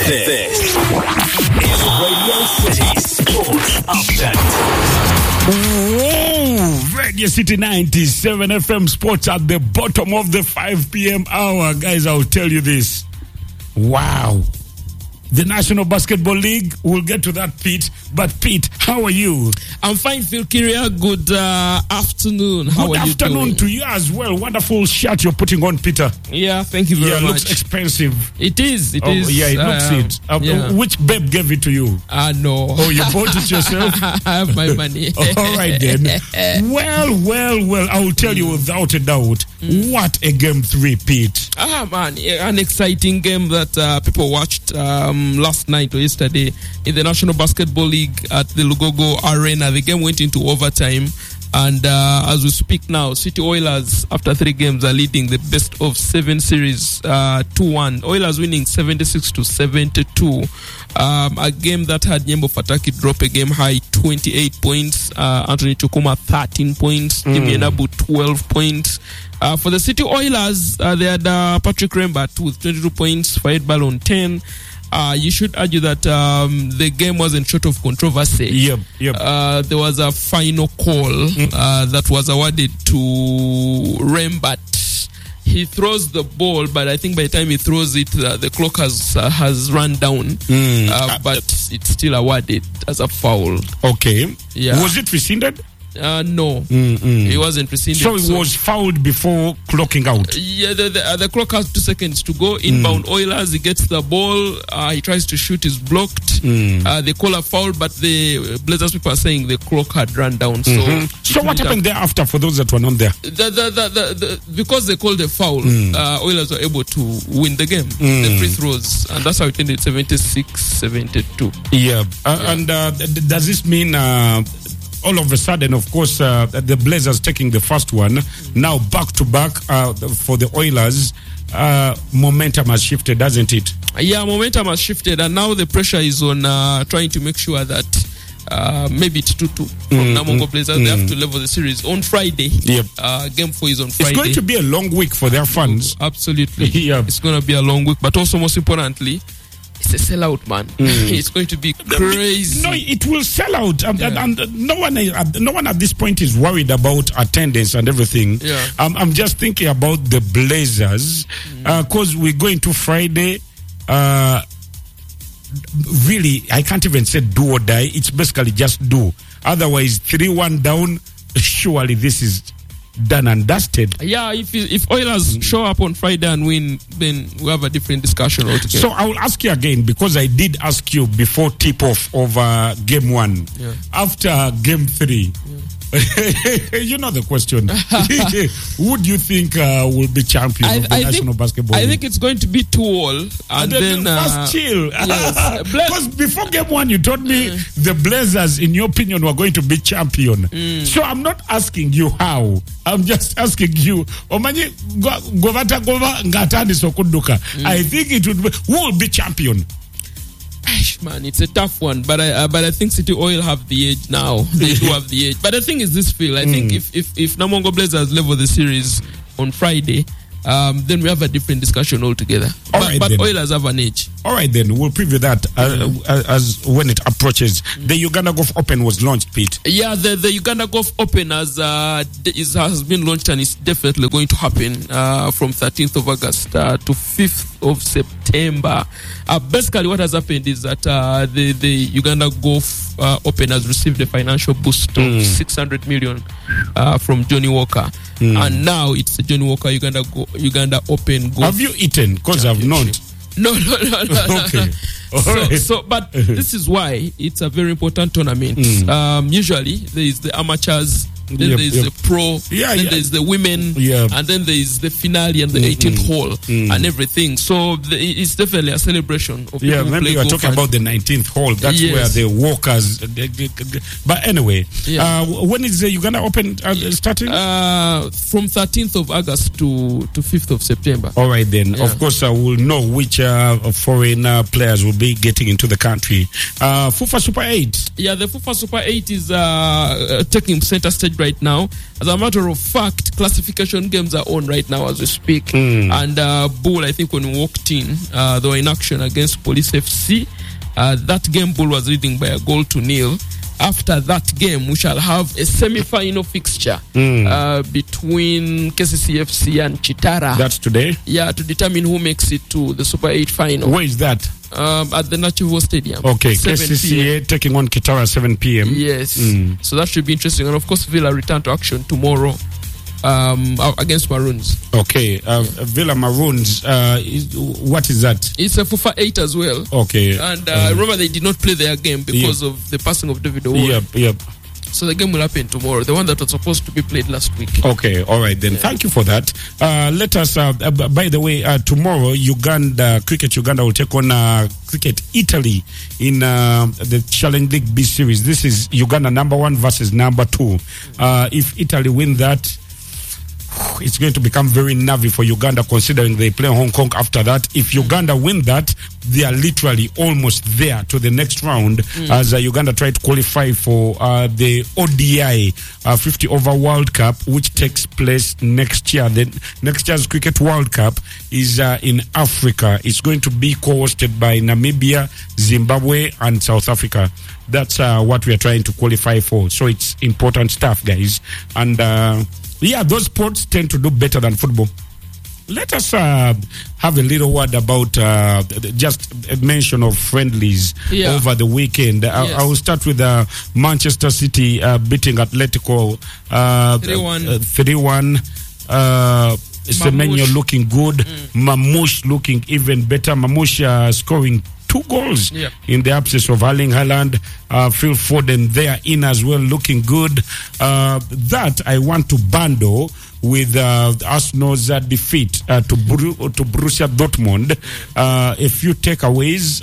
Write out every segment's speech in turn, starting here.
This is Radio City Sports Update. Whoa, Radio City 97 FM Sports at the bottom of the 5 p.m. hour. Guys, I'll tell you this. Wow. The National Basketball League, we'll get to that, Pete. But Pete, how are you? I'm fine, Phil Kiria. Good afternoon. How are you doing? Good afternoon to you as well. Wonderful shirt you're putting on, Peter. Yeah, thank you very much. Yeah, it looks expensive. It is. It is. Yeah, it looks it. Yeah. Which babe gave it to you? No. Oh, you bought it yourself? I have my money. All right then. Well, I will tell you without a doubt, what a game 3, Pete. Man, an exciting game that people watched last night or yesterday in the National Basketball League at the Lugogo Arena. The game went into overtime, and as we speak now, City Oilers, after 3 games, are leading the best of 7 series 2-1. Oilers winning 76-72. A game that had Nyembo Fataki drop a game high 28 points, Anthony Chukuma 13 points, Jimmy Enabu 12 points. For the City Oilers, they had Patrick Rembat with 22 points, Fayed Ballon 10. You should argue that the game wasn't short of controversy. Yep. There was a final call that was awarded to Rembat. He throws the ball, but I think by the time he throws it, the clock has run down. But it's still awarded as a foul. Okay. Yeah. Was it rescinded? No, it wasn't rescinded. So it was fouled before clocking out. Yeah, the clock has 2 seconds to go. Inbound Oilers, he gets the ball. He tries to shoot, is blocked. They call a foul, but the Blazers people are saying the clock had run down. So what happened thereafter for those that were not there? Because they called a foul, Oilers were able to win the game, the free throws, and that's how it ended 76-72. Yeah, and does this mean? All of a sudden, of course, the Blazers taking the first one. Now back to back for the Oilers. Momentum has shifted, hasn't it? Yeah, momentum has shifted, and now the pressure is on trying to make sure that maybe it's 2-2 from Namongo Blazers. They have to level the series on Friday. Yep. Game 4 is on Friday. It's going to be a long week for their fans. Absolutely. Yeah. It's going to be a long week, but also most importantly, it's a sellout, man. It's going to be crazy. No, it will sell out, and no one at this point is worried about attendance and everything. Yeah. I'm just thinking about the Blazers, because we're going to Friday. Really, I can't even say do or die. It's basically just do. Otherwise, 3-1 down. Surely this is done and dusted. Yeah, if Oilers show up on Friday and win, then we have a different discussion altogether. So I will ask you again, because I did ask you before tip-off of game 1. Yeah. After game 3, you know the question. Who do you think will be champion of the National Basketball League? I think it's going to be 2-2, and then first chill. Yes. Because before game 1, you told me the Blazers, in your opinion, were going to be champion. So I'm not asking you how. I'm just asking you. I think it would be, who will be champion? Man, it's a tough one, but I think City Oil have the edge now. They do have the edge. But the thing is this, Phil. I think if Namongo Blazers level the series on Friday, then we have a different discussion altogether. But Oilers have an edge. All right, then we'll preview that as when it approaches. The Uganda Golf Open was launched, Pete. Yeah, the Uganda Golf Open has been launched, and it's definitely going to happen from 13th of August to 5th of September. Basically, what has happened is that the Uganda Golf Open has received a financial boost of 600 million from Johnny Walker. And now it's the Johnny Walker Uganda Open Golf. Have you eaten? Because I've not. No. Okay. But this is why it's a very important tournament. Usually there is the amateurs, then there is the pro, then there is the women, and then there is the finale and the 18th hole and everything. So it's definitely a celebration of people who maybe play you are golf. talking about the 19th hole. That's where the walkers. But anyway, when is the Uganda Open starting? From 13th of August to 5th of September. All right, then. Of course, I will know which foreign players will be getting into the country. FUFA Super 8. Yeah, the FUFA Super 8 is taking center stage right now. As a matter of fact, classification games are on right now as we speak. And Bull, I think when we walked in, they were in action against Police FC. That game, Bull was leading by a 0-0. After that game, we shall have a semi-final fixture between KCCFC and Chitara. That's today? Yeah, to determine who makes it to the Super 8 final. Where is that? At the Nachivo Stadium. Okay, 7 KCCA taking on Kitara 7 p.m. Yes. So that should be interesting. And of course, Villa return to action tomorrow against Maroons. Okay, Villa Maroons, what is that? It's a FUFA 8 as well. Okay. And remember, they did not play their game because of the passing of David Owoy. Yep. So the game will happen tomorrow, the one that was supposed to be played last week. Okay, all right then. Thank you for that. Let us, by the way, tomorrow, Cricket Uganda will take on Cricket Italy in the Challenge League B Series. This is Uganda number 1 versus number 2. If Italy win that, it's going to become very nervy for Uganda, considering they play Hong Kong after that. If Uganda win that, they are literally almost there to the next round as Uganda try to qualify for the ODI 50-over World Cup, which takes place next year. The next year's Cricket World Cup is in Africa. It's going to be co-hosted by Namibia, Zimbabwe, and South Africa. That's what we are trying to qualify for. So it's important stuff, guys. And yeah, those sports tend to do better than football. Let us have a little word about just a mention of friendlies over the weekend. I will start with Manchester City beating Atletico 3-1. Semenyo looking good. Mamouche looking even better. Mamouche scoring 2 goals in the absence of Erling Haaland. Phil Foden there in as well, looking good. That I want to bundle with Arsenal's defeat to Borussia Dortmund. A few takeaways.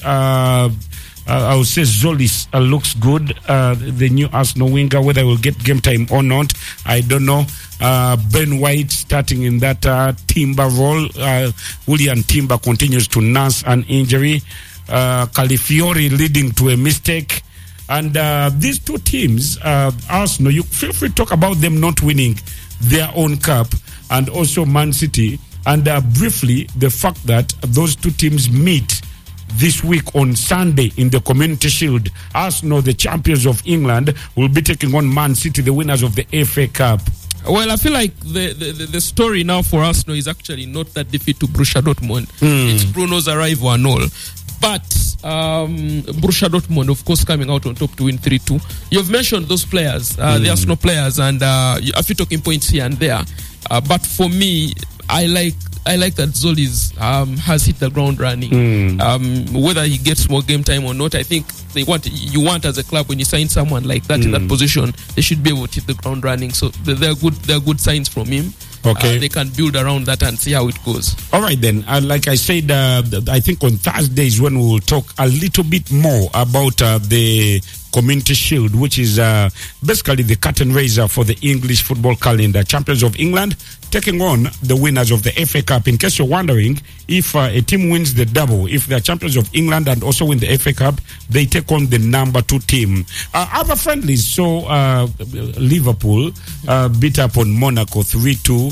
I would say Zolis looks good. The new Arsenal winger, whether he will get game time or not, I don't know. Ben White starting in that Timber role. William Timber continues to nurse an injury. Calafiori leading to a mistake. And these two teams, Arsenal, you feel free to talk about them not winning their own cup, and also Man City. And briefly, the fact that those two teams meet this week on Sunday in the Community Shield. Arsenal, the champions of England, will be taking on Man City, the winners of the FA Cup. Well, I feel like the story now for Arsenal is actually not that defeat to Borussia Dortmund. It's Bruno's arrival and all. But Borussia Dortmund, of course, coming out on top to win 3-2. You've mentioned those players, the Arsenal players, and a few talking points here and there. But for me, I like that Zolis has hit the ground running. Whether he gets more game time or not, I think you want as a club, when you sign someone like that in that position, they should be able to hit the ground running. So they're good signs from him. Okay, they can build around that and see how it goes. All right then. Like I said, I think on Thursdays when we will talk a little bit more about the Community Shield, which is basically the curtain raiser for the English football calendar. Champions of England taking on the winners of the FA Cup. In case you're wondering, if a team wins the double, if they're champions of England and also win the FA Cup, they take on the number 2 team. Other friendlies, so Liverpool beat up on Monaco 3-2.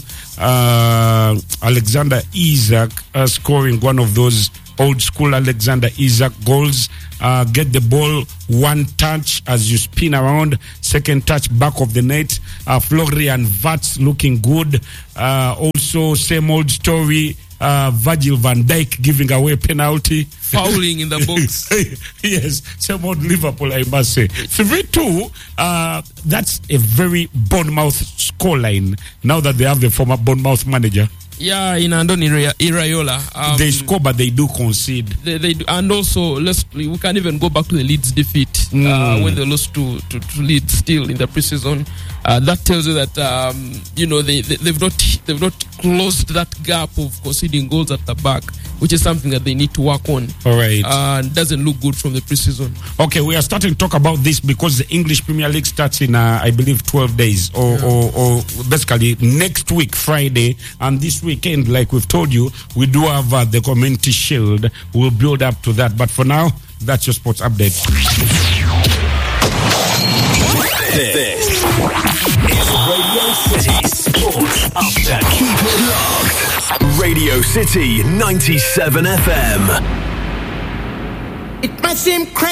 Alexander Isak scoring one of those old school Alexander Isak goals. Get the ball, 1 touch as you spin around, 2nd touch back of the net. Florian Wirtz looking good. Also, same old story. Virgil van Dijk giving away penalty. Fouling in the box. Yes, same old Liverpool, I must say. 3-2, that's a very Bournemouth scoreline now that they have the former Bournemouth manager. Yeah, in Andoni Iraola. They score, but they do concede. They do. And also, we can even go back to the Leeds defeat when they lost to Leeds still in the preseason. That tells you that they've not closed that gap of conceding goals at the back, which is something that they need to work on. All right. Doesn't look good from the preseason. Okay, we are starting to talk about this because the English Premier League starts in, I believe, 12 days or basically next week, Friday. And this weekend, like we've told you, we do have the Community Shield. We'll build up to that. But for now, that's your sports update. This It's Radio City Sports Update. Keep it locked. Radio City 97 FM. It might seem crazy.